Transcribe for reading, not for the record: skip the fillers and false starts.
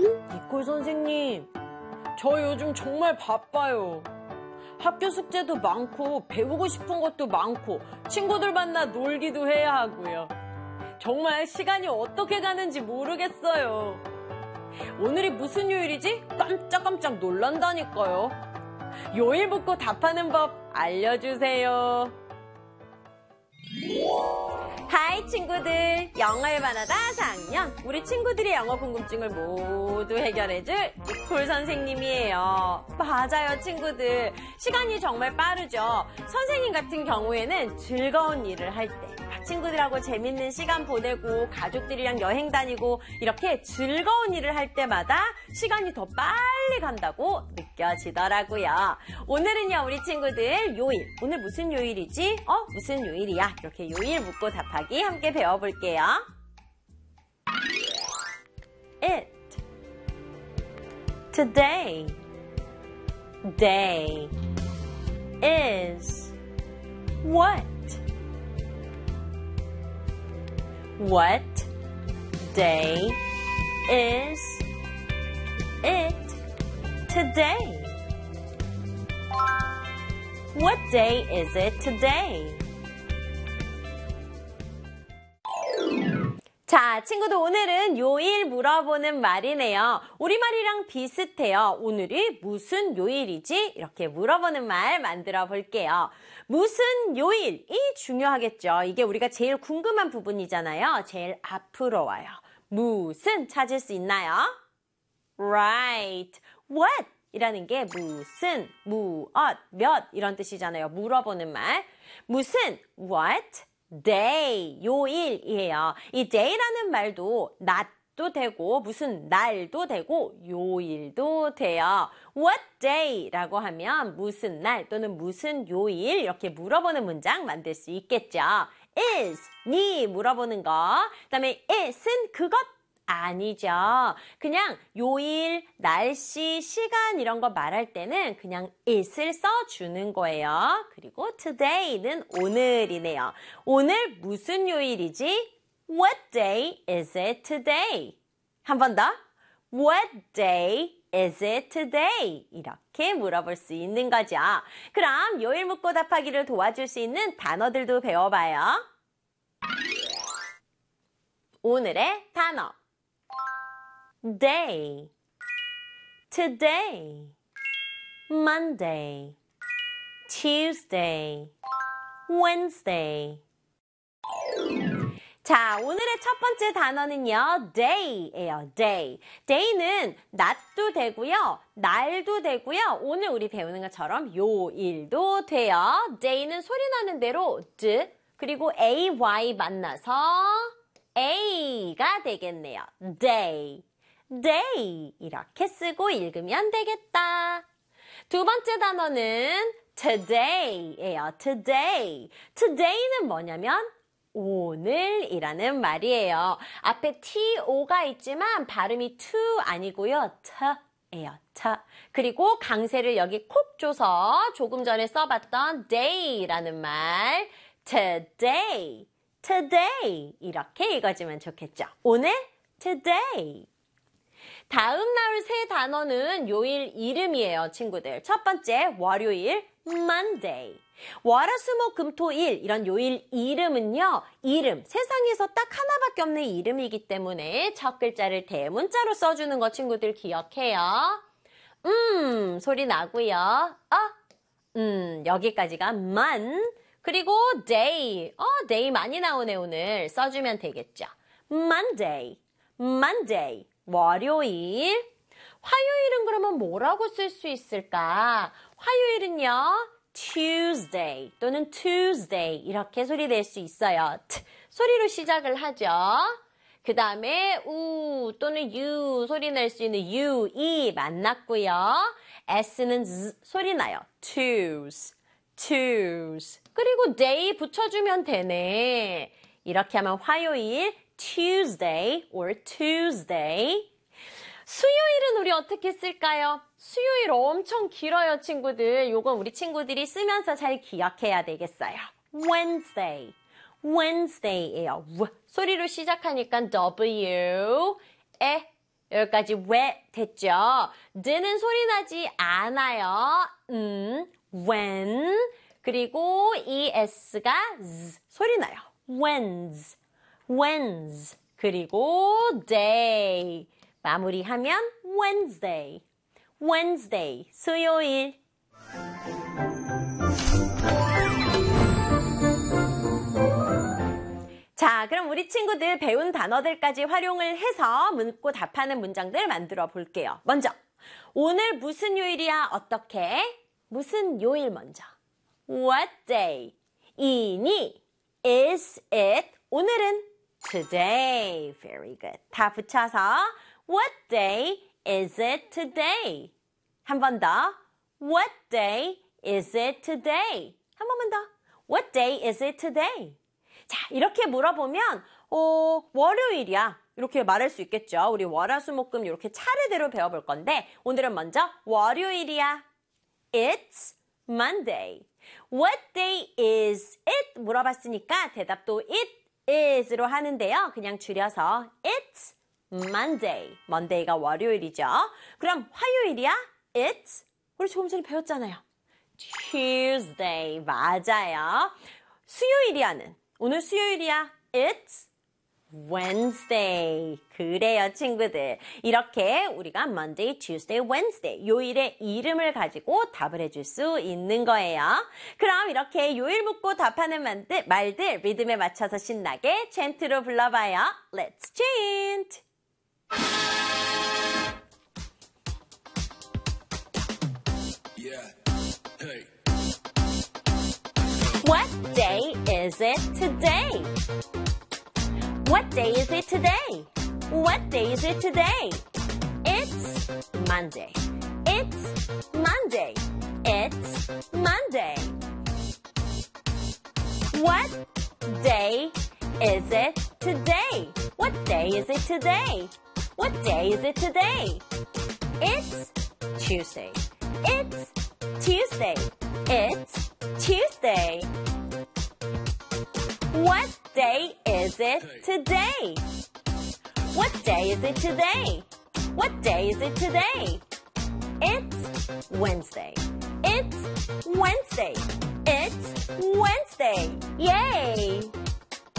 니콜 선생님, 저 요즘 정말 바빠요. 학교 숙제도 많고 배우고 싶은 것도 많고 친구들 만나 놀기도 해야 하고요. 정말 시간이 어떻게 가는지 모르겠어요. 오늘이 무슨 요일이지? 깜짝깜짝 놀란다니까요. 요일 묻고 답하는 법 알려주세요. 하이 친구들, 영어의 바나다 4학년 우리 친구들의 영어 궁금증을 모두 해결해줄 니콜 선생님이에요. 맞아요 친구들, 시간이 정말 빠르죠. 선생님 같은 경우에는 즐거운 일을 할 때 친구들하고 재밌는 시간 보내고 가족들이랑 여행 다니고 이렇게 즐거운 일을 할 때마다 시간이 더 빨리 간다고 느껴지더라고요. 오늘은요 우리 친구들 요일, 오늘 무슨 요일이지? 무슨 요일이야? 이렇게 요일 묻고 답하기 함께 배워볼게요. It, today, day, is, what? What day is it today? What day is it today? 자, 친구들 오늘은 요일 물어보는 말이네요. 우리말이랑 비슷해요. 오늘이 무슨 요일이지? 이렇게 물어보는 말 만들어 볼게요. 무슨 요일이 중요하겠죠. 이게 우리가 제일 궁금한 부분이잖아요. 제일 앞으로 와요. 무슨 찾을 수 있나요? Right. What? 이라는 게 무슨, 무엇, 몇 이런 뜻이잖아요. 물어보는 말. 무슨, what? day, 요일이에요. 이 day라는 말도 낮도 되고 무슨 날도 되고 요일도 돼요. What day?라고 하면 무슨 날 또는 무슨 요일 이렇게 물어보는 문장 만들 수 있겠죠. is, 니 물어보는 거. 그다음에 is은 그것 아니죠. 그냥 요일, 날씨, 시간 이런 거 말할 때는 그냥 it을 써주는 거예요. 그리고 today는 오늘이네요. 오늘 무슨 요일이지? What day is it today? 한 번 더. What day is it today? 이렇게 물어볼 수 있는 거죠. 그럼 요일 묻고 답하기를 도와줄 수 있는 단어들도 배워봐요. 오늘의 단어. day, today, Monday, Tuesday, Wednesday. 자, 오늘의 첫 번째 단어는요, day예요, day. day는 낮도 되고요, 날도 되고요, 오늘 우리 배우는 것처럼 요일도 돼요. day는 소리 나는 대로 d, 그리고 ay 만나서 a가 되겠네요. day. day 이렇게 쓰고 읽으면 되겠다. 두 번째 단어는 today예요. today. today는 뭐냐면 오늘이라는 말이에요. 앞에 to가 있지만 발음이 to 아니고요. t예요. t. 그리고 강세를 여기 콕 줘서 조금 전에 써봤던 day라는 말 today. today 이렇게 읽어주면 좋겠죠. 오늘 today. 다음 나올 세 단어는 요일 이름이에요, 친구들. 첫 번째, 월요일, Monday. 월화수목금토일 이런 요일 이름은요, 이름, 세상에서 딱 하나밖에 없는 이름이기 때문에 첫 글자를 대문자로 써주는 거 친구들 기억해요. 소리 나고요. 여기까지가 man. 그리고 day. day 많이 나오네, 오늘. 써주면 되겠죠. Monday. Monday. 월요일. 화요일은 그러면 뭐라고 쓸 수 있을까? 화요일은요, Tuesday 또는 Tuesday 이렇게 소리 낼 수 있어요. T, 소리로 시작을 하죠. 그 다음에 우 또는 유 소리 낼 수 있는 U, E 만났고요. S는 Z 소리 나요. Tues, Tues. 그리고 day 붙여주면 되네. 이렇게 하면 화요일 Tuesday or Tuesday. 수요일은 우리 어떻게 쓸까요? 수요일 엄청 길어요, 친구들. 요건 우리 친구들이 쓰면서 잘 기억해야 되겠어요. Wednesday. Wednesday예요. 소리로 시작하니까 W, 여기까지 왜 됐죠? 드는 소리 나지 않아요. when. 그리고 이 s가 z 소리 나요. when's. when's. 그리고 day. 마무리하면 Wednesday. Wednesday. 수요일. 자, 그럼 우리 친구들 배운 단어들까지 활용을 해서 묻고 답하는 문장들 만들어 볼게요. 먼저, 오늘 무슨 요일이야? 어떻게? 무슨 요일 먼저. What day? 이니? Is it? 오늘은 today. Very good. 다 붙여서 What day is it today? 한 번 더. What day is it today? 한 번만 더. What day is it today? 자, 이렇게 물어보면 월요일이야. 이렇게 말할 수 있겠죠. 우리 월화수목금 이렇게 차례대로 배워볼 건데 오늘은 먼저 월요일이야. It's Monday. What day is it? 물어봤으니까 대답도 it is로 하는데요. 그냥 줄여서 It's Monday. Monday가 월요일이죠. 그럼 화요일이야? It's 우리 조금 전에 배웠잖아요. Tuesday. 맞아요. 수요일이야는 오늘 수요일이야. It's Wednesday. 그래요, 친구들. 이렇게 우리가 Monday, Tuesday, Wednesday 요일의 이름을 가지고 답을 해줄 수 있는 거예요. 그럼 이렇게 요일 묻고 답하는 말들 리듬에 맞춰서 신나게 chan트로 불러봐요. Let's chant! Yeah. Hey. What day is it today? What day is it today? What day is it today? It's Monday. It's Monday. It's Monday. What day is it today? What day is it today? What day is it today? It's Tuesday. It's Tuesday. It's Tuesday. What day is it today? What day is it today? What day is it today? It's Wednesday. It's Wednesday. It's Wednesday. Yay!